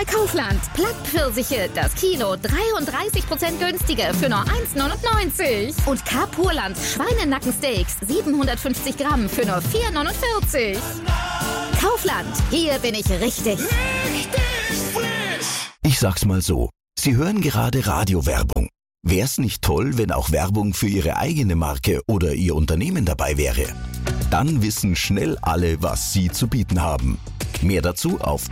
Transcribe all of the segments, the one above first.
bei Kaufland. Plattpfirsiche, das Kilo 33% günstiger für nur 1,99. Und K-Purland Schweinenackensteaks 750 Gramm für nur 4,49. Kaufland, hier bin ich richtig. Ich sag's mal so, Sie hören gerade Radiowerbung. Wär's nicht toll, wenn auch Werbung für Ihre eigene Marke oder Ihr Unternehmen dabei wäre? Dann wissen schnell alle, was Sie zu bieten haben. Mehr dazu auf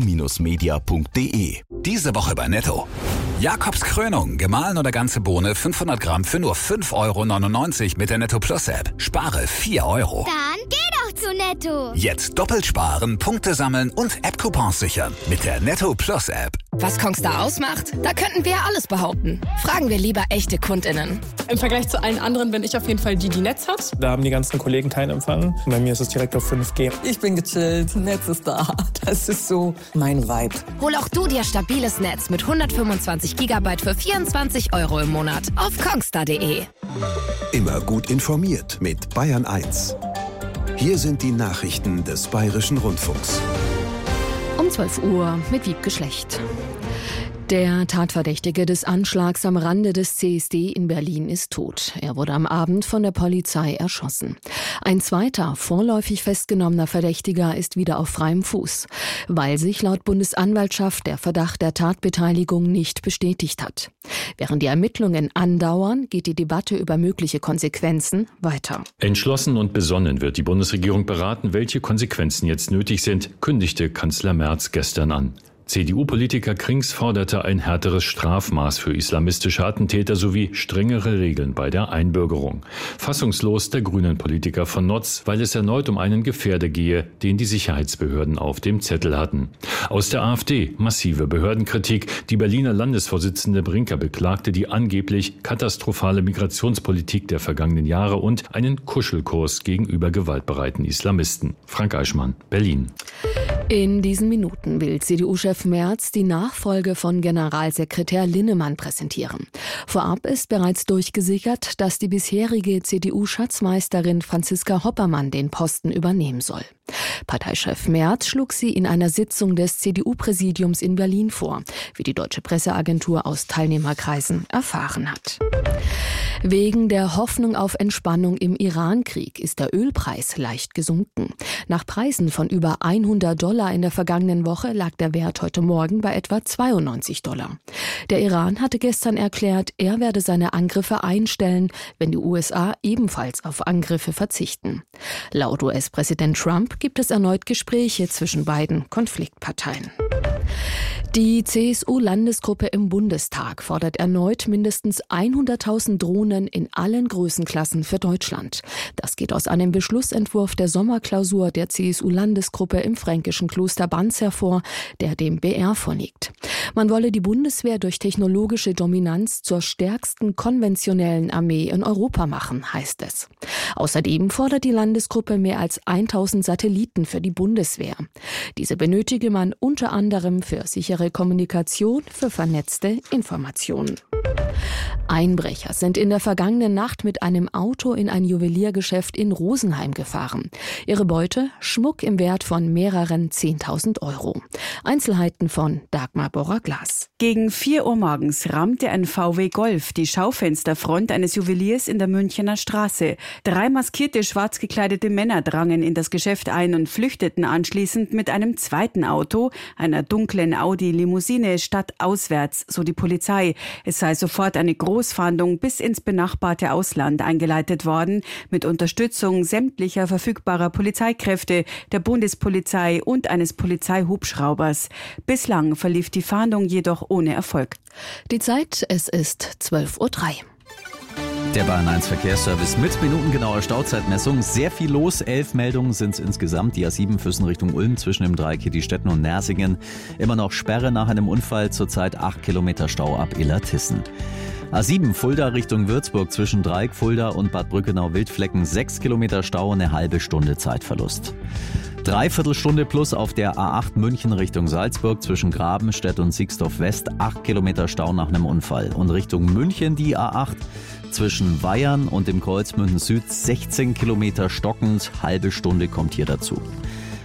br-media.de. Diese Woche bei Netto. Jakobs Krönung, gemahlen oder ganze Bohne 500 Gramm für nur 5,99 € mit der Netto Plus App. Spare 4 €. Dann geh doch zu Netto. Jetzt doppelt sparen, Punkte sammeln und App-Coupons sichern mit der Netto Plus App. Was Kongstar ausmacht? Da könnten wir alles behaupten. Fragen wir lieber echte KundInnen. Im Vergleich zu allen anderen bin ich auf jeden Fall die Netz hat. Da haben die ganzen Kollegen keinen Empfang. Bei mir ist es direkt auf 5G. Ich bin gechillt, Netz ist da. Das ist so mein Vibe. Hol auch du dir stabiles Netz mit 125 GB für 24 € im Monat auf kongstar.de. Immer gut informiert mit Bayern 1. Hier sind die Nachrichten des Bayerischen Rundfunks. Um 12 Uhr mit Wiebke Schlecht. Der Tatverdächtige des Anschlags am Rande des CSD in Berlin ist tot. Er wurde am Abend von der Polizei erschossen. Ein zweiter, vorläufig festgenommener Verdächtiger ist wieder auf freiem Fuß, weil sich laut Bundesanwaltschaft der Verdacht der Tatbeteiligung nicht bestätigt hat. Während die Ermittlungen andauern, geht die Debatte über mögliche Konsequenzen weiter. Entschlossen und besonnen wird die Bundesregierung beraten, welche Konsequenzen jetzt nötig sind, kündigte Kanzler Merz gestern an. CDU-Politiker Krings forderte ein härteres Strafmaß für islamistische Attentäter sowie strengere Regeln bei der Einbürgerung. Fassungslos der Grünen-Politiker von Notz, weil es erneut um einen Gefährder gehe, den die Sicherheitsbehörden auf dem Zettel hatten. Aus der AfD massive Behördenkritik. Die Berliner Landesvorsitzende Brinker beklagte die angeblich katastrophale Migrationspolitik der vergangenen Jahre und einen Kuschelkurs gegenüber gewaltbereiten Islamisten. Frank Eichmann, Berlin. In diesen Minuten will CDU-Chef Merz die Nachfolge von Generalsekretär Linnemann präsentieren. Vorab ist bereits durchgesickert, dass die bisherige CDU-Schatzmeisterin Franziska Hoppermann den Posten übernehmen soll. Parteichef Merz schlug sie in einer Sitzung des CDU-Präsidiums in Berlin vor, wie die deutsche Presseagentur aus Teilnehmerkreisen erfahren hat. Wegen der Hoffnung auf Entspannung im Iran-Krieg ist der Ölpreis leicht gesunken. Nach Preisen von über $100 in der vergangenen Woche lag der Wert heute Morgen bei etwa $92. Der Iran hatte gestern erklärt, er werde seine Angriffe einstellen, wenn die USA ebenfalls auf Angriffe verzichten. Laut US-Präsident Trump gibt es erneut Gespräche zwischen beiden Konfliktparteien. Die CSU-Landesgruppe im Bundestag fordert erneut mindestens 100.000 Drohnen in allen Größenklassen für Deutschland. Das geht aus einem Beschlussentwurf der Sommerklausur der CSU-Landesgruppe im fränkischen Kloster Banz hervor, der dem BR vorliegt. Man wolle die Bundeswehr durch technologische Dominanz zur stärksten konventionellen Armee in Europa machen, heißt es. Außerdem fordert die Landesgruppe mehr als 1.000 Satelliten für die Bundeswehr. Diese benötige man unter anderem für sichere Kommunikation, für vernetzte Informationen. Einbrecher sind in der vergangenen Nacht mit einem Auto in ein Juweliergeschäft in Rosenheim gefahren. Ihre Beute? Schmuck im Wert von mehreren 10.000 €. Einzelheiten von Dagmar Borrer-Glas. Gegen 4 Uhr morgens rammte ein VW Golf die Schaufensterfront eines Juweliers in der Münchener Straße. 3 maskierte, schwarz gekleidete Männer drangen in das Geschäft ein und flüchteten anschließend mit einem zweiten Auto, einer dunklen Audi-Limousine, stadtauswärts, so die Polizei. Es sei sofort eine Großfahndung bis ins benachbarte Ausland eingeleitet worden, mit Unterstützung sämtlicher verfügbarer Polizeikräfte, der Bundespolizei und eines Polizeihubschraubers. Bislang verlief die Fahndung jedoch ohne Erfolg. Die Zeit, es ist 12:03 Uhr. Der Bayern 1 Verkehrsservice mit minutengenauer Stauzeitmessung. Sehr viel los. 11 Meldungen sind es insgesamt. Die A7 Füssen Richtung Ulm zwischen dem Dreieck Kitti-Stetten und Nersingen. Immer noch Sperre nach einem Unfall. Zurzeit 8 Kilometer Stau ab Illertissen. A7 Fulda Richtung Würzburg zwischen Dreieck Fulda und Bad Brückenau-Wildflecken. 6 Kilometer Stau und eine halbe Stunde Zeitverlust. Dreiviertel Stunde plus auf der A8 München Richtung Salzburg zwischen Grabenstedt und Sixdorf West. 8 Kilometer Stau nach einem Unfall. Und Richtung München die A8 zwischen Weyern und dem Kreuz München Süd 16 Kilometer stockend. Halbe Stunde kommt hier dazu.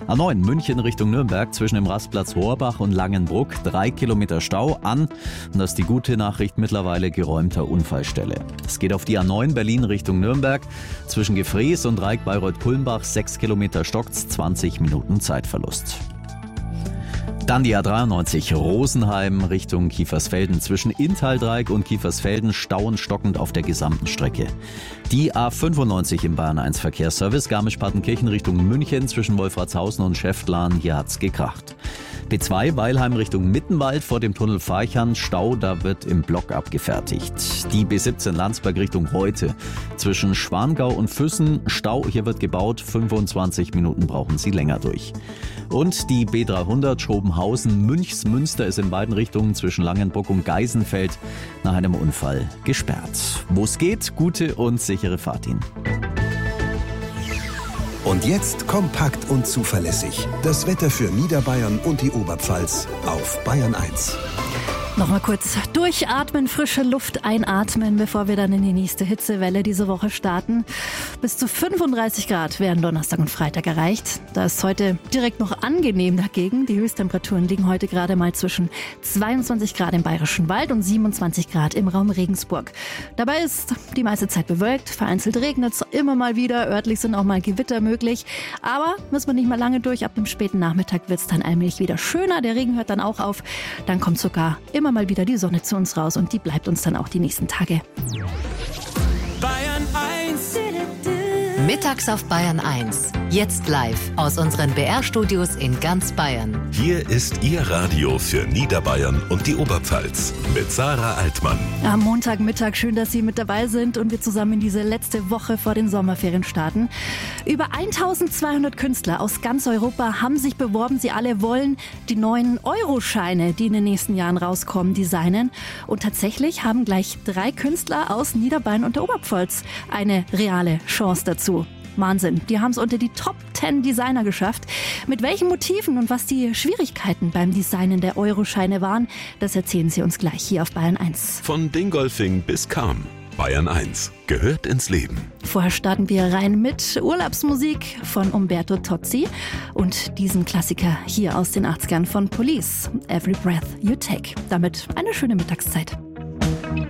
A9 München Richtung Nürnberg zwischen dem Rastplatz Rohrbach und Langenbruck 3 Kilometer Stau an. Und das ist die gute Nachricht, mittlerweile geräumter Unfallstelle. Es geht auf die A9 Berlin Richtung Nürnberg zwischen Gefrees und Dreieck-Bayreuth-Kulmbach 6 Kilometer stockt's, 20 Minuten Zeitverlust. Dann die A93 Rosenheim Richtung Kiefersfelden zwischen Inntal-Dreieck und Kiefersfelden stauen stockend auf der gesamten Strecke. Die A95 im Bayern 1 Verkehrsservice Garmisch-Partenkirchen Richtung München zwischen Wolfratshausen und Schäftlarn, hier hat's gekracht. B2 Weilheim Richtung Mittenwald vor dem Tunnel Farchern, Stau, da wird im Block abgefertigt. Die B17 Landsberg Richtung Reute zwischen Schwangau und Füssen, Stau, hier wird gebaut, 25 Minuten brauchen Sie länger durch. Und die B300 Schrobenhausen-Münchsmünster ist in beiden Richtungen zwischen Langenbruck und Geisenfeld nach einem Unfall gesperrt. Wo es geht, gute und sichere Fahrt Ihnen. Und jetzt kompakt und zuverlässig. Das Wetter für Niederbayern und die Oberpfalz auf Bayern 1. Nochmal kurz durchatmen, frische Luft einatmen, bevor wir dann in die nächste Hitzewelle diese Woche starten. Bis zu 35 Grad werden Donnerstag und Freitag erreicht. Da ist heute direkt noch angenehm dagegen. Die Höchsttemperaturen liegen heute gerade mal zwischen 22 Grad im Bayerischen Wald und 27 Grad im Raum Regensburg. Dabei ist die meiste Zeit bewölkt, vereinzelt regnet es immer mal wieder, örtlich sind auch mal Gewitter möglich. Aber müssen wir nicht mal lange durch, ab dem späten Nachmittag wird es dann allmählich wieder schöner. Der Regen hört dann auch auf, dann kommt sogar immer mal wieder die Sonne zu uns raus und die bleibt uns dann auch die nächsten Tage. Bayern 1. Mittags auf Bayern 1. Jetzt live aus unseren BR-Studios in ganz Bayern. Hier ist Ihr Radio für Niederbayern und die Oberpfalz mit Sarah Altmann. Am Montagmittag, schön, dass Sie mit dabei sind und wir zusammen in diese letzte Woche vor den Sommerferien starten. Über 1200 Künstler aus ganz Europa haben sich beworben. Sie alle wollen die neuen Euroscheine, die in den nächsten Jahren rauskommen, designen. Und tatsächlich haben gleich 3 Künstler aus Niederbayern und der Oberpfalz eine reale Chance dazu. Wahnsinn, die haben es unter die Top 10 Designer geschafft. Mit welchen Motiven und was die Schwierigkeiten beim Designen der Euroscheine waren, das erzählen sie uns gleich hier auf Bayern 1. Von Dingolfing bis Cham. Bayern 1 gehört ins Leben. Vorher starten wir rein mit Urlaubsmusik von Umberto Tozzi und diesen Klassiker hier aus den 80ern von Police, Every Breath You Take. Damit eine schöne Mittagszeit.